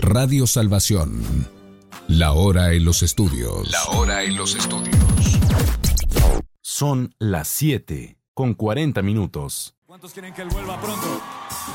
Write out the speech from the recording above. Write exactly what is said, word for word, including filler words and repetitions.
Radio Salvación. La hora en los estudios. La hora en los estudios. Son las siete con cuarenta minutos. ¿Cuántos quieren que él vuelva pronto?